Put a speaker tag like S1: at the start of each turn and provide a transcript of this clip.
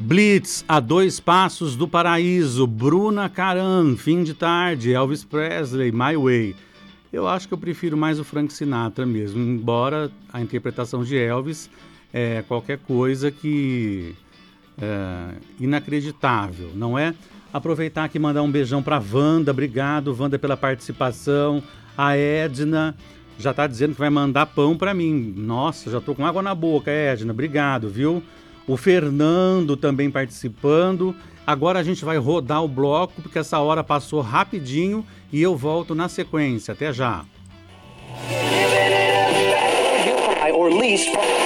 S1: Blitz, A Dois Passos do Paraíso, Bruna Caram, Fim de Tarde, Elvis Presley, My Way. Eu acho que eu prefiro mais o Frank Sinatra mesmo, embora a interpretação de Elvis é qualquer coisa que é inacreditável, não é? Aproveitar aqui e mandar um beijão para a Wanda, obrigado Wanda pela participação, a Edna já está dizendo que vai mandar pão para mim, nossa, já estou com água na boca, Edna, obrigado, viu? O Fernando também participando. Agora a gente vai rodar o bloco, porque essa hora passou rapidinho e eu volto na sequência. Até já.